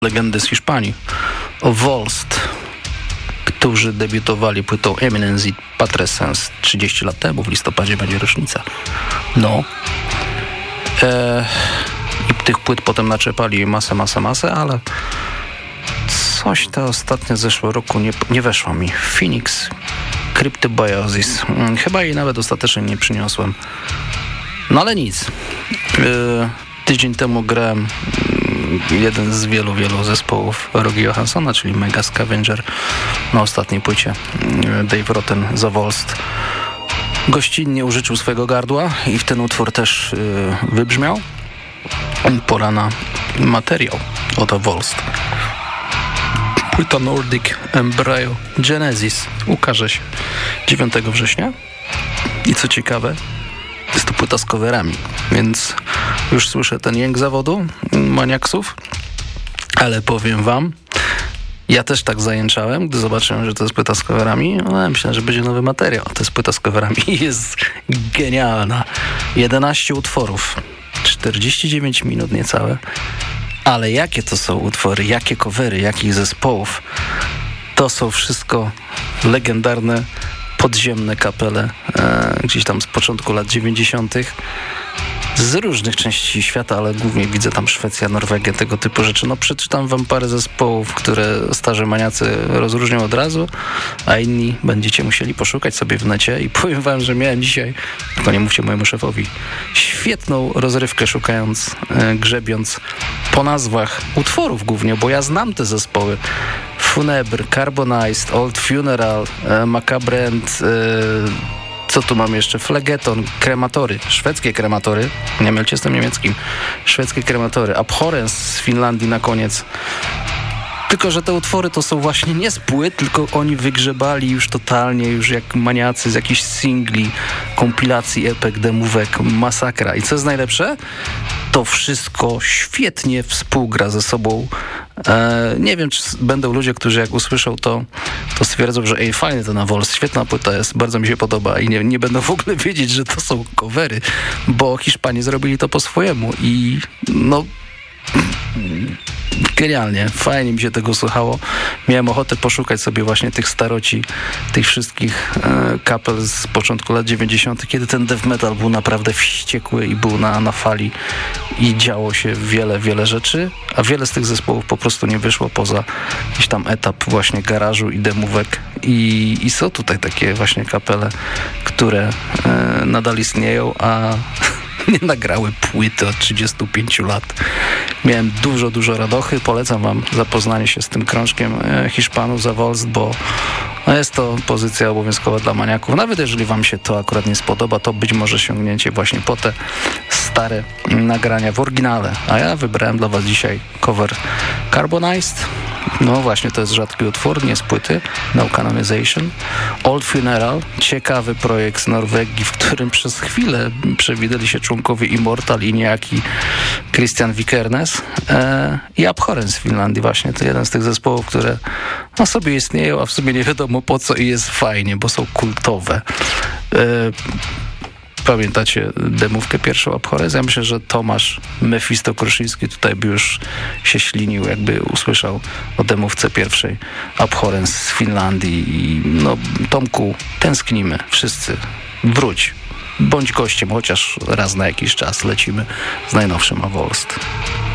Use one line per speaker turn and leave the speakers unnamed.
legendy z Hiszpanii, Wolst, którzy debiutowali płytą Eminence i Patrescence 30 lat temu, w listopadzie będzie rocznica. I tych płyt potem naczepali masę, ale coś to ostatnio z zeszłego roku nie weszło mi. Phoenix, Cryptobiosis. Chyba jej nawet ostatecznie nie przyniosłem. No ale nic. Tydzień temu grałem jeden z wielu zespołów Rogi Johanssona, czyli Mega Scavenger, na ostatniej płycie. Dave Rotten za Wolst gościnnie użyczył swojego gardła i w ten utwór też wybrzmiał. Pora na materiał. Oto Wolst. Płyta Nordic Embryo Genesis ukaże się 9 września i co ciekawe, jest to płyta z coverami, więc już słyszę ten jęk zawodu maniaksów, ale powiem wam, ja też tak zajęczałem, gdy zobaczyłem, że to jest płyta z coverami. No, myślałem, że będzie nowy materiał. To jest płyta z coverami i jest genialna. 11 utworów, 49 minut niecałe. Ale jakie to są utwory, jakie covery, jakich zespołów. To są wszystko legendarne, podziemne kapele, gdzieś tam z początku lat 90. z różnych części świata, ale głównie widzę tam Szwecja, Norwegię, tego typu rzeczy. No przeczytam wam parę zespołów, które starzy maniacy rozróżnią od razu, a inni będziecie musieli poszukać sobie w necie i powiem wam, że miałem dzisiaj, tylko nie mówcie mojemu szefowi, świetną rozrywkę szukając, grzebiąc po nazwach utworów głównie, bo ja znam te zespoły. Funebre, Carbonized, Old Funeral, Macabre and... co tu mam jeszcze? Phlegeton, krematory, szwedzkie krematory, nie mylcie z tym niemieckim, szwedzkie krematory, Abhorrence z Finlandii na koniec. Tylko że te utwory to są właśnie nie z płyt, tylko oni wygrzebali już totalnie, już jak maniacy z jakichś singli, kompilacji, epek, demówek, masakra. I co jest najlepsze? To wszystko świetnie współgra ze sobą. Nie wiem, czy będą ludzie, którzy jak usłyszą to stwierdzą, że fajny to na Wolst, świetna płyta jest, bardzo mi się podoba i nie będą w ogóle wiedzieć, że to są covery, bo Hiszpanie zrobili to po swojemu i no... genialnie, fajnie mi się tego słuchało. Miałem ochotę poszukać sobie właśnie tych staroci, tych wszystkich kapel z początku lat 90., kiedy ten death metal był naprawdę wściekły i był na fali i działo się wiele rzeczy, a wiele z tych zespołów po prostu nie wyszło poza jakiś tam etap właśnie garażu i demówek i są tutaj takie właśnie kapele, które nadal istnieją, a nie nagrały płyty od 35 lat. Miałem dużo radochy. Polecam wam zapoznanie się z tym krążkiem Hiszpanów za Wolst, bo jest to pozycja obowiązkowa dla maniaków. Nawet jeżeli wam się to akurat nie spodoba, to być może sięgnięcie właśnie po te stare nagrania w oryginale. A ja wybrałem dla was dzisiaj cover Carbonized. No właśnie, to jest rzadki utwór, nie z płyty. No Canonization. Old Funeral. Ciekawy projekt z Norwegii, w którym przez chwilę przewidywali się członkowie Immortal i niejaki Christian Vikernes. I Abhorrence z Finlandii właśnie. To jeden z tych zespołów, które sobie istnieją, a w sumie nie wiadomo po co i jest fajnie, bo są kultowe. Pamiętacie demówkę pierwszą Abhorrence? Ja myślę, że Tomasz Mefisto Kruszyński tutaj by już się ślinił, jakby usłyszał o demówce pierwszej Abhorrence z Finlandii. I no, Tomku, tęsknimy wszyscy. Wróć. Bądź gościem, chociaż raz na jakiś czas lecimy z najnowszym Wolst.